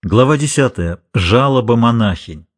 Глава 10. Жалоба монахинь.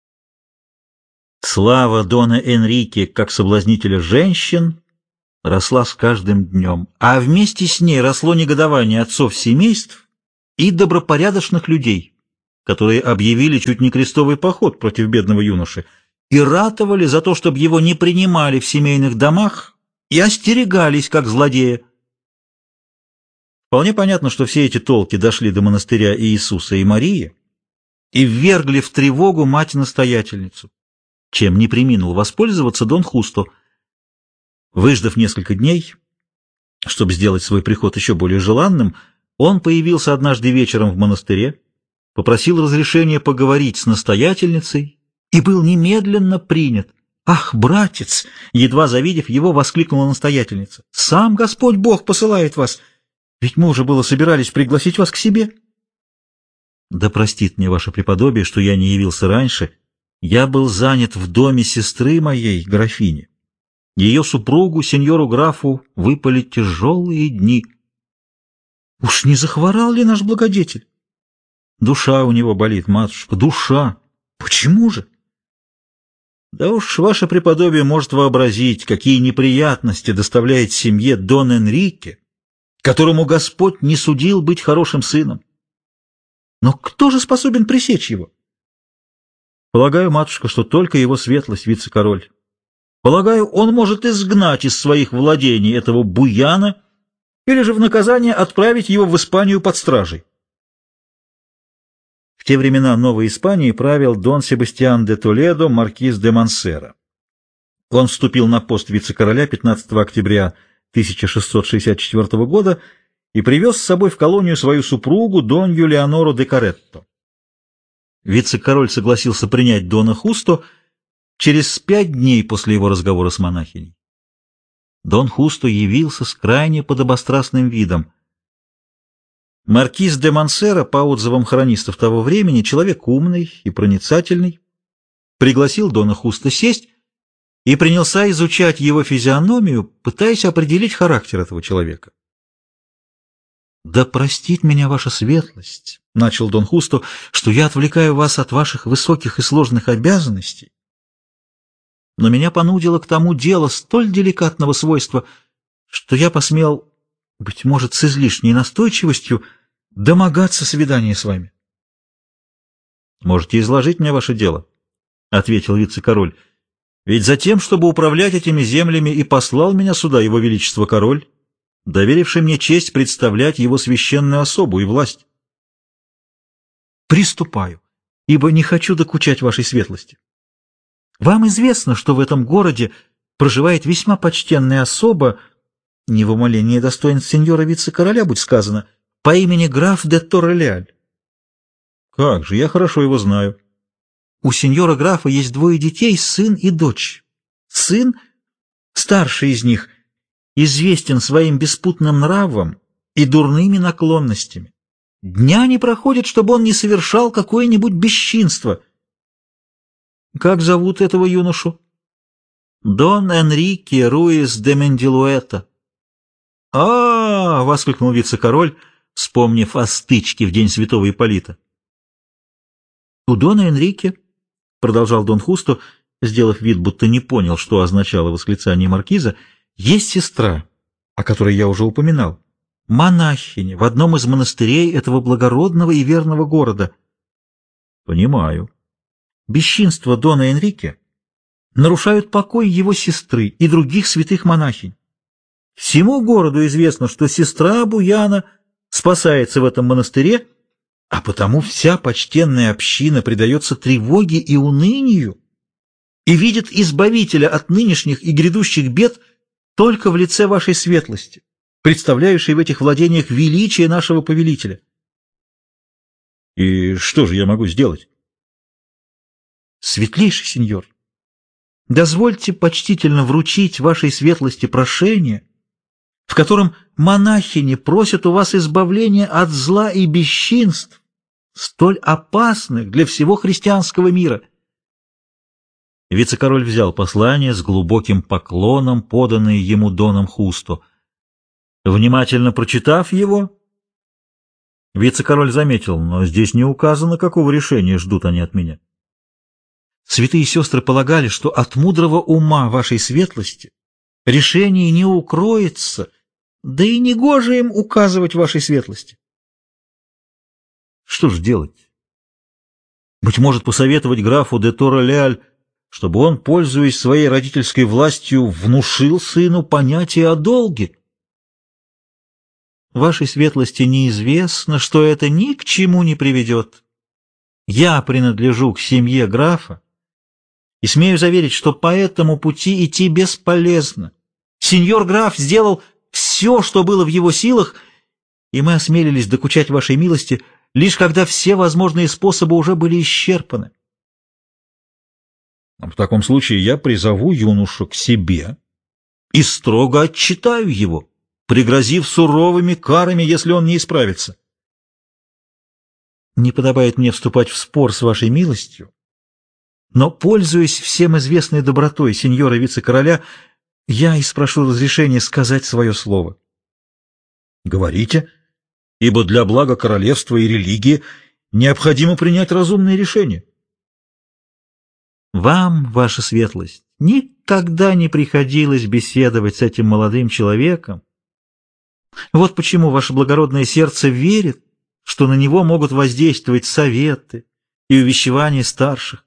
Слава дона Энрике как соблазнителя женщин росла с каждым днем, а вместе с ней росло негодование отцов семейств и добропорядочных людей, которые объявили чуть не крестовый поход против бедного юноши и ратовали за то, чтобы его не принимали в семейных домах и остерегались как злодея. Вполне понятно, что все эти толки дошли до монастыря Иисуса и Марии и ввергли в тревогу мать-настоятельницу, чем не преминул воспользоваться Дон Хусто. Выждав несколько дней, чтобы сделать свой приход еще более желанным, он появился однажды вечером в монастыре, попросил разрешения поговорить с настоятельницей и был немедленно принят. «Ах, братец!» — едва завидев его, воскликнула настоятельница. «Сам Господь Бог посылает вас! Ведь мы уже было собирались пригласить вас к себе». «Да простит мне ваше преподобие, что я не явился раньше. Я был занят в доме сестры моей, графини. Ее супругу, сеньору графу, выпали тяжелые дни». «Уж не захворал ли наш благодетель?» «Душа у него болит, матушка, душа. Почему же?» «Да уж ваше преподобие может вообразить, какие неприятности доставляет семье дон Энрике, которому Господь не судил быть хорошим сыном. Но кто же способен пресечь его?» «Полагаю, матушка, что только его светлость, вице-король. Полагаю, он может изгнать из своих владений этого буяна или же в наказание отправить его в Испанию под стражей». В те времена Новой Испанией правил дон Себастьян де Толедо, маркиз де Мансера. Он вступил на пост вице-короля 15 октября 1664 года и привез с собой в колонию свою супругу Донью Леонору де Каретто. Вице-король согласился принять дона Хусто через 5 дней после его разговора с монахиней. Дон Хусто явился с крайне подобострастным видом. Маркиз де Мансера, по отзывам хронистов того времени, человек умный и проницательный, пригласил дона Хусто сесть и принялся изучать его физиономию, пытаясь определить характер этого человека. «Да простит меня ваша светлость», — начал дон Хусто, — «что я отвлекаю вас от ваших высоких и сложных обязанностей, но меня понудило к тому дело столь деликатного свойства, что я посмел, быть может, с излишней настойчивостью, домогаться свидания с вами». «Можете изложить мне ваше дело», — ответил вице-король. «Ведь за тем, чтобы управлять этими землями, и послал меня сюда его величество король, доверивший мне честь представлять его священную особу и власть». «Приступаю, ибо не хочу докучать вашей светлости. Вам известно, что в этом городе проживает весьма почтенная особа, не в умалении достоинств сеньора вице-короля, будь сказано, по имени граф де Торрелиаль». «Как же, я хорошо его знаю». «У сеньора графа есть 2 детей, сын и дочь. Сын, старший из них, известен своим беспутным нравом и дурными наклонностями. Дня не проходит, чтобы он не совершал какое-нибудь бесчинство». «Как зовут этого юношу?» «Дон Энрике Руис де Мендилуэта». Воскликнул вице-король, вспомнив о стычке в день святого Ипполита. «У дона Энрике, — продолжал дон Хусто, сделав вид, будто не понял, что означало восклицание маркиза, — есть сестра, о которой я уже упоминал, монахиня в одном из монастырей этого благородного и верного города». «Понимаю». «Бесчинства дона Энрике нарушают покой его сестры и других святых монахинь. Всему городу известно, что сестра Буяна спасается в этом монастыре, а потому вся почтенная община предается тревоге и унынию и видит избавителя от нынешних и грядущих бед только в лице вашей светлости, представляющей в этих владениях величие нашего повелителя». «И что же я могу сделать?» «Светлейший сеньор, дозвольте почтительно вручить вашей светлости прошение, в котором монахини просят у вас избавления от зла и бесчинств, столь опасных для всего христианского мира». Вице-король взял послание с глубоким поклоном, поданное ему доном Хусто. Внимательно прочитав его, Вице-король заметил, но здесь не указано, какого решения ждут они от меня. Святые сестры полагали, что от мудрого ума вашей светлости решение не укроется, да и негоже им указывать вашей светлости. Что ж делать? Быть может, посоветовать графу де Торо-Леаль, чтобы он, пользуясь своей родительской властью, внушил сыну понятие о долге. Вашей светлости неизвестно, что это ни к чему не приведет. Я принадлежу к семье графа и смею заверить, что по этому пути идти бесполезно. Сеньор граф сделал все, что было в его силах, и мы осмелились докучать вашей милости, лишь когда все возможные способы уже были исчерпаны. В таком случае я призову юношу к себе и строго отчитаю его, пригрозив суровыми карами, если он не исправится. Не подобает мне вступать в спор с вашей милостью, но, пользуясь всем известной добротой сеньора вице-короля, я и спрошу разрешения сказать свое слово. Говорите, ибо для блага королевства и религии необходимо принять разумные решения. Вам, ваша светлость, никогда не приходилось беседовать с этим молодым человеком. Вот почему ваше благородное сердце верит, что на него могут воздействовать советы и увещевания старших.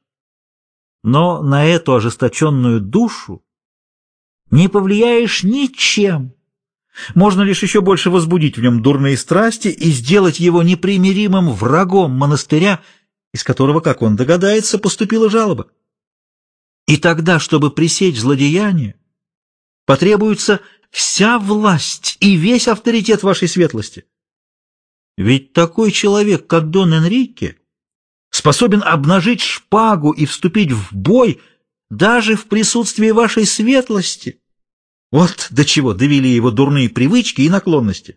Но на эту ожесточенную душу не повлияешь ничем. Можно лишь еще больше возбудить в нем дурные страсти и сделать его непримиримым врагом монастыря, из которого, как он догадается, поступила жалоба. И тогда, чтобы пресечь злодеяние, потребуется вся власть и весь авторитет вашей светлости. Ведь такой человек, как Дон Энрике, способен обнажить шпагу и вступить в бой даже в присутствии вашей светлости. Вот до чего довели его дурные привычки и наклонности.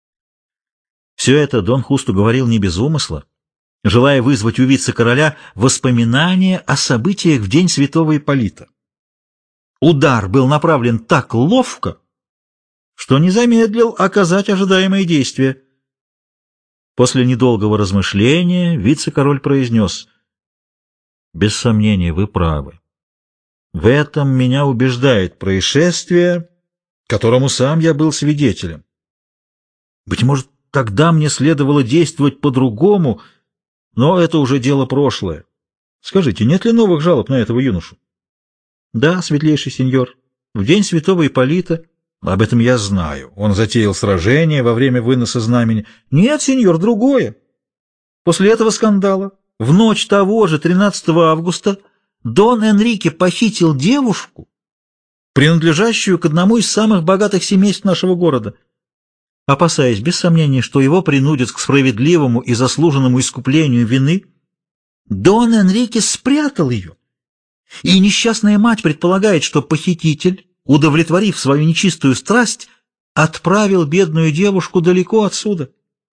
Все это Дон Хусто говорил не без умысла, желая вызвать у вице-короля воспоминания о событиях в день святого Ипполита. Удар был направлен так ловко, что не замедлил оказать ожидаемые действия. После недолгого размышления вице-король произнес: «Без сомнения, вы правы. В этом меня убеждает происшествие, которому сам я был свидетелем. Быть может, тогда мне следовало действовать по-другому, но это уже дело прошлое. Скажите, нет ли новых жалоб на этого юношу?» «Да, светлейший сеньор, в день святого Ипполита...» «Об этом я знаю. Он затеял сражение во время выноса знамени». «Нет, сеньор, другое. После этого скандала, в ночь того же 13 августа, Дон Энрике похитил девушку, принадлежащую к одному из самых богатых семейств нашего города. Опасаясь, без сомнения, что его принудят к справедливому и заслуженному искуплению вины, Дон Энрике спрятал ее, и несчастная мать предполагает, что похититель, удовлетворив свою нечистую страсть, отправил бедную девушку далеко отсюда».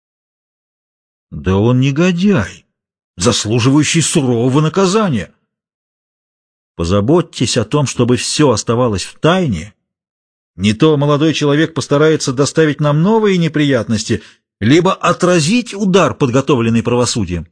«Да он негодяй, заслуживающий сурового наказания. Позаботьтесь о том, чтобы все оставалось в тайне. Не то молодой человек постарается доставить нам новые неприятности, либо отразить удар, подготовленный правосудием».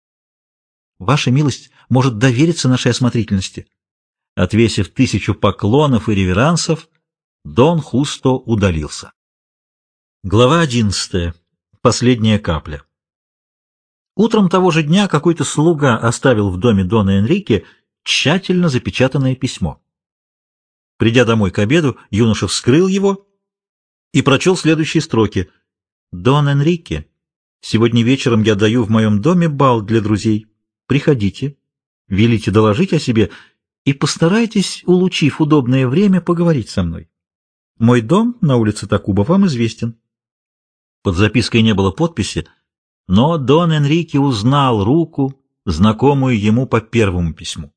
«Ваша милость может довериться нашей осмотрительности». Отвесив 1000 поклонов и реверансов, Дон Хусто удалился. Глава 11. Последняя капля. Утром того же дня какой-то слуга оставил в доме Дона Энрике тщательно запечатанное письмо. Придя домой к обеду, юноша вскрыл его и прочел следующие строки. «Дон Энрике, сегодня вечером я даю в моем доме бал для друзей. Приходите, велите доложить о себе и постарайтесь, улучив удобное время, поговорить со мной. Мой дом на улице Такуба вам известен». Под запиской не было подписи, но Дон Энрике узнал руку, знакомую ему по первому письму.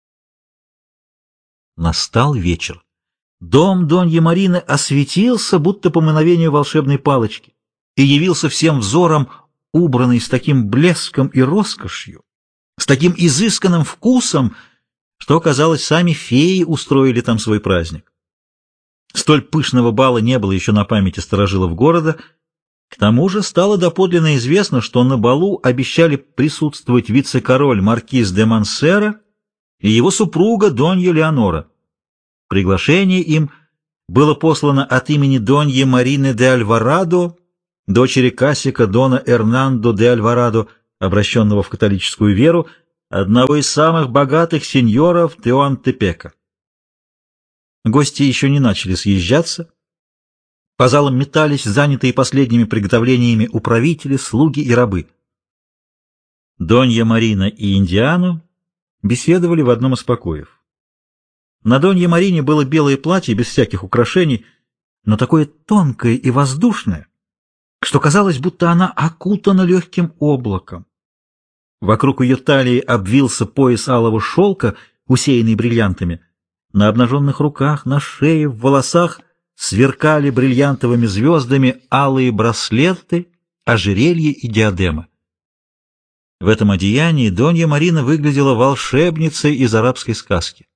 Настал вечер. Дом Доньи Марины осветился, будто по мановению волшебной палочки, и явился всем взором, убранный с таким блеском и роскошью, с таким изысканным вкусом, что, казалось, сами феи устроили там свой праздник. Столь пышного бала не было еще на памяти старожилов города, К тому же стало доподлинно известно, что на балу обещали присутствовать вице-король маркиз де Мансера и его супруга Донья Леонора. Приглашение им было послано от имени Доньи Марины де Альварадо, дочери Касика Дона Эрнандо де Альварадо, обращенного в католическую веру, одного из самых богатых сеньоров Теуантепека. Гости еще не начали съезжаться. По залам метались занятые последними приготовлениями управители, слуги и рабы. Донья Марина и Индиану беседовали в одном из покоев. На Донье Марине было белое платье без всяких украшений, но такое тонкое и воздушное, что казалось, будто она окутана легким облаком. Вокруг ее талии обвился пояс алого шелка, усеянный бриллиантами. На обнаженных руках, на шее, в волосах сверкали бриллиантовыми звездами алые браслеты, ожерелья и диадема. В этом одеянии Донья Марина выглядела волшебницей из арабской сказки.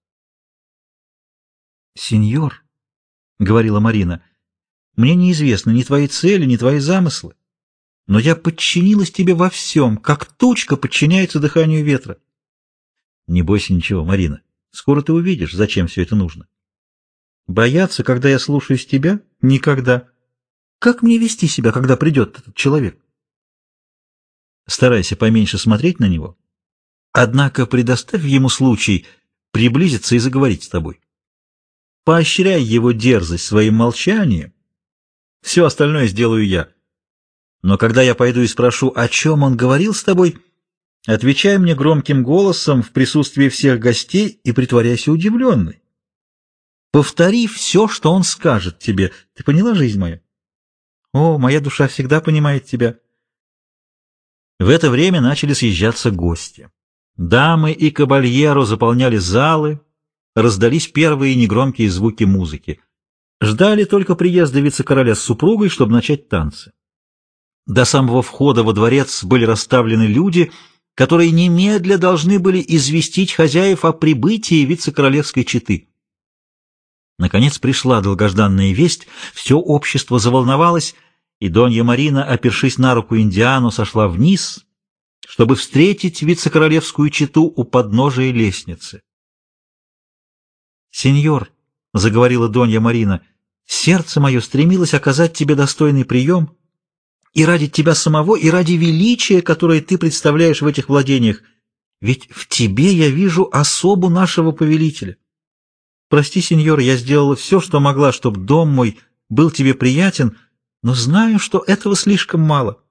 «Сеньор», — говорила Марина, — «мне неизвестны ни твои цели, ни твои замыслы, но я подчинилась тебе во всем, как тучка подчиняется дыханию ветра». «Не бойся ничего, Марина, скоро ты увидишь, зачем все это нужно». «Бояться, когда я слушаюсь тебя? Никогда. Как мне вести себя, когда придет этот человек?» «Старайся поменьше смотреть на него, однако предоставь ему случай приблизиться и заговорить с тобой. Поощряй его дерзость своим молчанием, все остальное сделаю я. Но когда я пойду и спрошу, о чем он говорил с тобой, отвечай мне громким голосом в присутствии всех гостей и притворяйся удивленной. Повтори все, что он скажет тебе. Ты поняла, жизнь моя? О, моя душа всегда понимает тебя». В это время начали съезжаться гости. Дамы и кабальеро заполняли залы, раздались первые негромкие звуки музыки. Ждали только приезда вице-короля с супругой, чтобы начать танцы. До самого входа во дворец были расставлены люди, которые немедля должны были известить хозяев о прибытии вице-королевской четы. Наконец пришла долгожданная весть, все общество заволновалось, и Донья Марина, опершись на руку Индиану, сошла вниз, чтобы встретить вице-королевскую чету у подножия лестницы. «Сеньор», — заговорила Донья Марина, — «сердце мое стремилось оказать тебе достойный прием, и ради тебя самого, и ради величия, которое ты представляешь в этих владениях, ведь в тебе я вижу особу нашего повелителя. Прости, сеньор, я сделала все, что могла, чтобы дом мой был тебе приятен, но знаю, что этого слишком мало».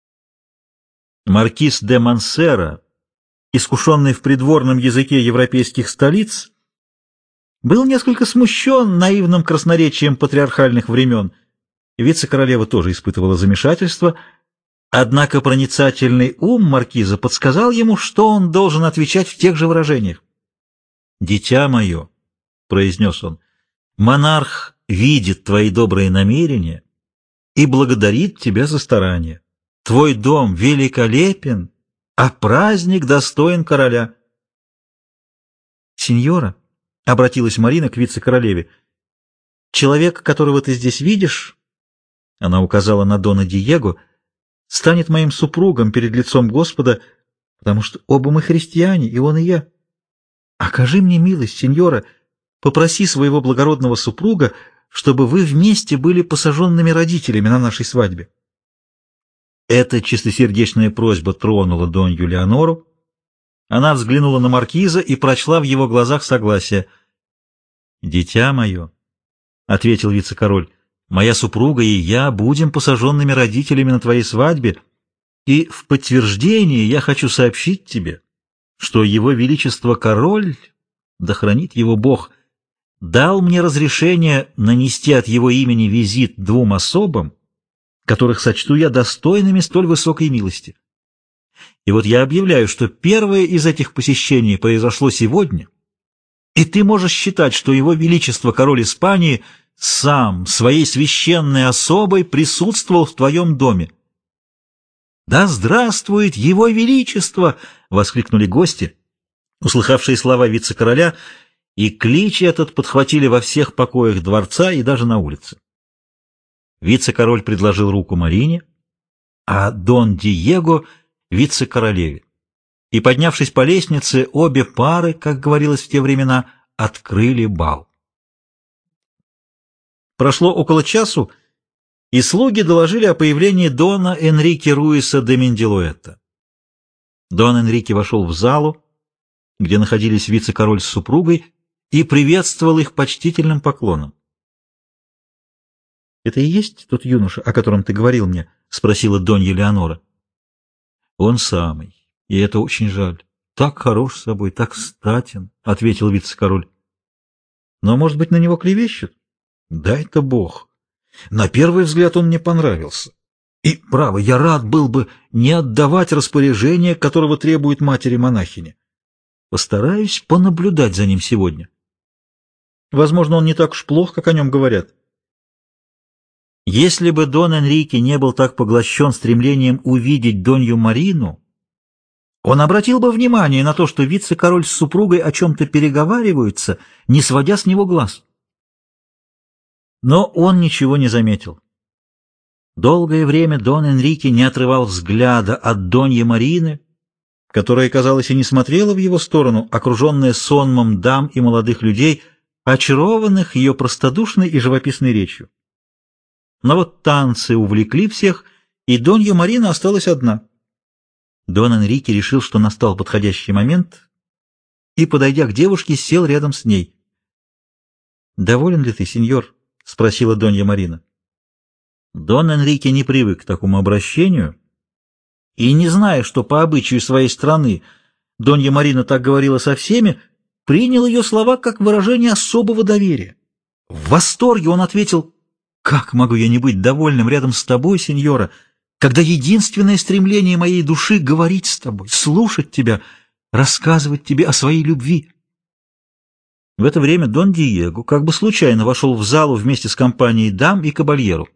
Маркиз де Мансера, искушенный в придворном языке европейских столиц, был несколько смущен наивным красноречием патриархальных времен. Вице-королева тоже испытывала замешательство, однако проницательный ум маркиза подсказал ему, что он должен отвечать в тех же выражениях. «Дитя мое», — произнес он, — «монарх видит твои добрые намерения и благодарит тебя за старания. Твой дом великолепен, а праздник достоин короля». «Сеньора», — обратилась Марина к вице-королеве, — «человек, которого ты здесь видишь, — она указала на Дона Диего, — станет моим супругом перед лицом Господа, потому что оба мы христиане, и он, и я. Окажи мне милость, сеньора, попроси своего благородного супруга, чтобы вы вместе были посаженными родителями на нашей свадьбе». Эта чистосердечная просьба тронула Донью Леонору. Она взглянула на маркиза и прочла в его глазах согласие. «Дитя мое», — ответил вице-король, — «моя супруга и я будем посаженными родителями на твоей свадьбе, и в подтверждение я хочу сообщить тебе, что его величество король, да хранит его Бог, дал мне разрешение нанести от его имени визит двум особам, которых сочту я достойными столь высокой милости. И вот я объявляю, что первое из этих посещений произошло сегодня, и ты можешь считать, что его величество король Испании сам своей священной особой присутствовал в твоем доме». «Да здравствует его величество!» — воскликнули гости, услыхавшие слова вице-короля, и клич этот подхватили во всех покоях дворца и даже на улице. Вице-король предложил руку Марине, а Дон Диего — вице-королеве. И, поднявшись по лестнице, обе пары, как говорилось в те времена, открыли бал. Прошло около часу, и слуги доложили о появлении Дона Энрике Руиса де Менделуэта. Дон Энрике вошел в залу, где находились вице-король с супругой, и приветствовал их почтительным поклоном. — Это и есть тот юноша, о котором ты говорил мне? — спросила Донья Леонора. — Он самый, и это очень жаль. Так хорош собой, так статен, — ответил вице-король. — Но, может быть, на него клевещут? — Дай-то Бог. На первый взгляд он мне понравился. И, право, я рад был бы не отдавать распоряжение, которого требует матери-монахини. Постараюсь понаблюдать за ним сегодня. Возможно, он не так уж плох, как о нем говорят. Если бы Дон Энрике не был так поглощен стремлением увидеть Донью Марину, он обратил бы внимание на то, что вице-король с супругой о чем-то переговариваются, не сводя с него глаз. Но он ничего не заметил. Долгое время Дон Энрике не отрывал взгляда от Доньи Марины, которая, казалось, и не смотрела в его сторону, окруженная сонмом дам и молодых людей, очарованных ее простодушной и живописной речью. Но вот танцы увлекли всех, и Донья Марина осталась одна. Дон Энрике решил, что настал подходящий момент, и, подойдя к девушке, сел рядом с ней. — Доволен ли ты, сеньор? — спросила Донья Марина. Дон Энрике не привык к такому обращению, и, не зная, что по обычаю своей страны Донья Марина так говорила со всеми, принял ее слова как выражение особого доверия. В восторге он ответил: «Как могу я не быть довольным рядом с тобой, сеньора, когда единственное стремление моей души — говорить с тобой, слушать тебя, рассказывать тебе о своей любви». В это время Дон Диего как бы случайно вошел в залу вместе с компанией дам и кабальеру.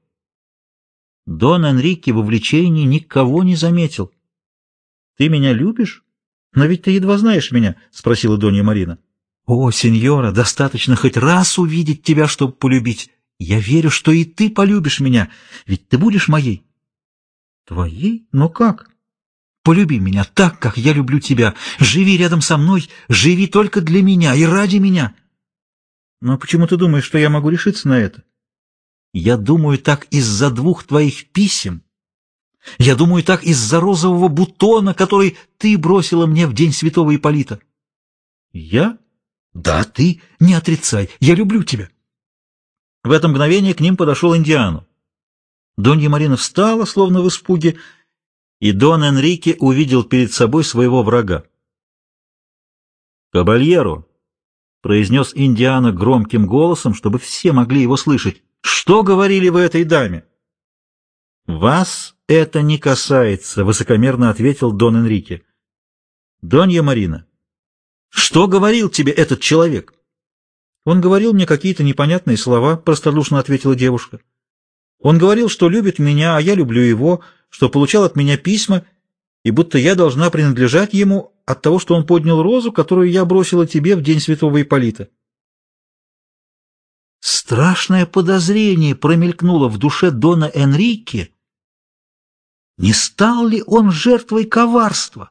Дон Энрике в увлечении никого не заметил. «Ты меня любишь? Но ведь ты едва знаешь меня», — спросила Донья Марина. «О, сеньора, достаточно хоть раз увидеть тебя, чтобы полюбить. Я верю, что и ты полюбишь меня, ведь ты будешь моей». «Твоей? Но как?» «Полюби меня так, как я люблю тебя. Живи рядом со мной, живи только для меня и ради меня». «Но почему ты думаешь, что я могу решиться на это?» «Я думаю так из-за 2 твоих писем. Я думаю так из-за розового бутона, который ты бросила мне в день святого Ипполита». «Я?» «Да, ты. Не отрицай. Я люблю тебя». В это мгновение к ним подошел Индиану. Донья Марина встала, словно в испуге, и Дон Энрике увидел перед собой своего врага. «Кабальеро», — произнес Индиана громким голосом, чтобы все могли его слышать, — «что говорили вы этой даме?» «Вас это не касается», — высокомерно ответил Дон Энрике. «Донья Марина, что говорил тебе этот человек?» «Он говорил мне какие-то непонятные слова», — простодушно ответила девушка. «Он говорил, что любит меня, а я люблю его, что получал от меня письма, и будто я должна принадлежать ему от того, что он поднял розу, которую я бросила тебе в день святого Ипполита». Страшное подозрение промелькнуло в душе Дона Энрике. Не стал ли он жертвой коварства?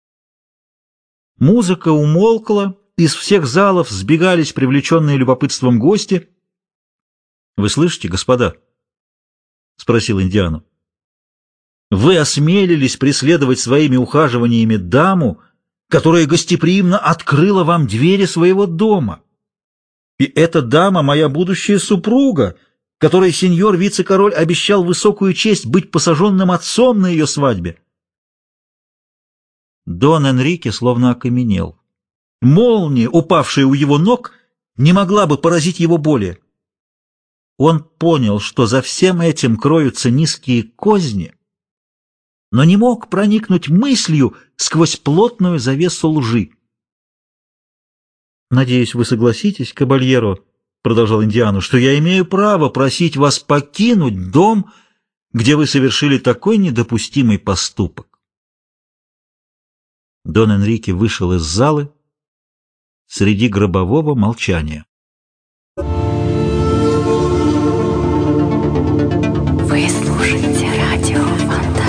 Музыка умолкла, из всех залов сбегались привлеченные любопытством гости. — Вы слышите, господа? — спросил Индиану. — Вы осмелились преследовать своими ухаживаниями даму, которая гостеприимно открыла вам двери своего дома. И эта дама — моя будущая супруга, которой сеньор вице-король обещал высокую честь быть посаженным отцом на ее свадьбе. Дон Энрике словно окаменел. Молния, упавшая у его ног, не могла бы поразить его более. Он понял, что за всем этим кроются низкие козни, но не мог проникнуть мыслью сквозь плотную завесу лжи. «Надеюсь, вы согласитесь, кабальеро, — продолжал Индиану, — что я имею право просить вас покинуть дом, где вы совершили такой недопустимый поступок». Дон Энрике вышел из залы среди гробового молчания.